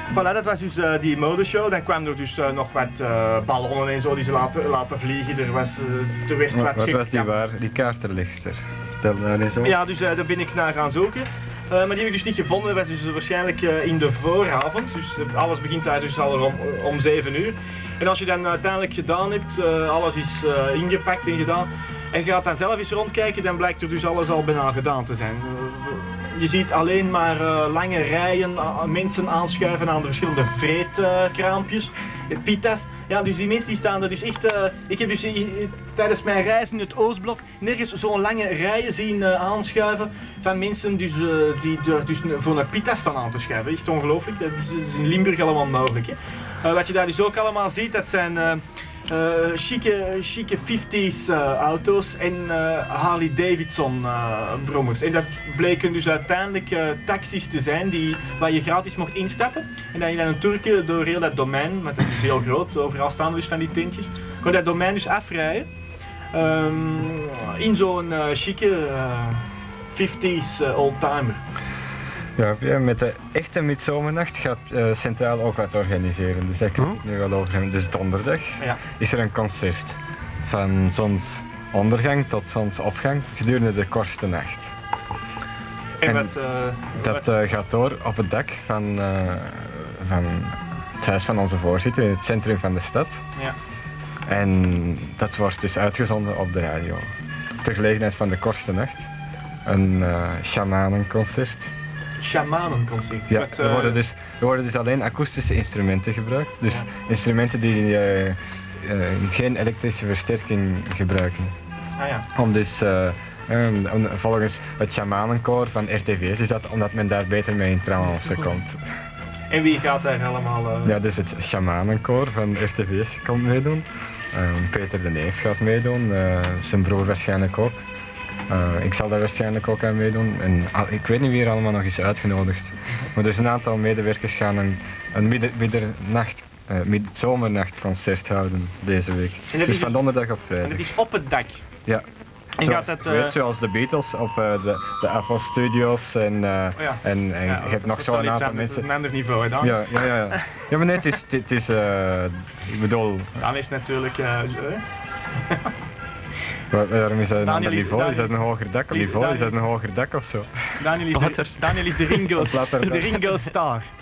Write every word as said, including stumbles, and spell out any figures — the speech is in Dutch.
Voilà, dat was dus uh, die modeshow. Dan kwamen er dus uh, nog wat uh, ballonnen en zo die ze laten, laten vliegen. Er, was, uh, er werd wat, wat wat gek. was die waar? Die kaartenlichtster? Vertel daar eens over. Ja, dus uh, daar ben ik naar gaan zoeken. Uh, maar die heb ik dus niet gevonden. Dat was dus waarschijnlijk uh, in de vooravond. Dus uh, alles begint daar dus al om, om zeven uur. En als je dan uiteindelijk gedaan hebt, uh, alles is uh, ingepakt en gedaan. En je gaat dan zelf eens rondkijken, dan blijkt er dus alles al bijna gedaan te zijn. Uh, je ziet alleen maar uh, lange rijen uh, mensen aanschuiven aan de verschillende vreedkraampjes, uh, pita's. Ja, dus die mensen die staan er dus echt... Uh, ik heb dus uh, tijdens mijn reis in het Oostblok nergens zo'n lange rijen zien uh, aanschuiven van mensen dus, uh, die er dus voor een pita staan aan te schuiven. Echt ongelooflijk, dat is, dat is in Limburg allemaal mogelijk. Hè. Uh, wat je daar dus ook allemaal ziet, dat zijn uh, uh, chique, chique vijftiger uh, auto's en uh, Harley Davidson uh, brommers. En dat bleken dus uiteindelijk uh, taxis te zijn die, waar je gratis mocht instappen. En dan je dan een Turken door heel dat domein, want dat is heel groot, overal staan dus van die tentjes, kon dat domein dus afrijden. Um, in zo'n uh, chique uh, vijftiger uh, oldtimer. Ja, ja, met de echte midzomernacht gaat uh, Centraal ook wat organiseren, dus daar kan ik nu wel over hebben. Dus donderdag ja. is er een concert van zonsondergang tot zonsopgang gedurende de kortste nacht. En, en wat, uh, dat wat? Uh, gaat door op het dak van, uh, van het huis van onze voorzitter in het centrum van de stad. Ja. En dat wordt dus uitgezonden op de radio. Ter gelegenheid van de kortste nacht. Een uh, shamanenconcert. Shamanenconcert. Ja, Met, uh... er, worden dus, er worden dus alleen akoestische instrumenten gebruikt. Dus ja. instrumenten die uh, uh, geen elektrische versterking gebruiken. Ah, ja. Om dus, uh, um, um, volgens het shamanenkoor van R T V is dat omdat men daar beter mee in trance komt. En wie gaat daar allemaal... Uh... Ja, dus het shamanenkoor van R T V komt meedoen. Uh, Peter de Neef gaat meedoen, uh, zijn broer waarschijnlijk ook. Uh, ik zal daar waarschijnlijk ook aan meedoen en uh, ik weet niet wie er allemaal nog is uitgenodigd. Maar dus een aantal medewerkers gaan een, een midden, middernacht, uh, midzomernachtconcert houden deze week. Dus van dus, donderdag op vrijdag. En het is op het dak? Ja. En Zo, gaat dat, uh... weet, zoals de Beatles op uh, de, de Apple Studios en, uh, oh ja. en, en ja, je hebt nog zo'n aantal aan, mensen. Dat is een ander niveau, hè Dan? Ja, ja, ja. Ja, ja maar nee, het is, het is uh, ik bedoel... Dan is natuurlijk... Uh, Waarom is dat een Daniel ander is, niveau? Daniel, is dat een hoger dak? Niveau? Is dat een hoger dak of zo? Daniel is, de, Daniel is de Ringo, de Ringo Star.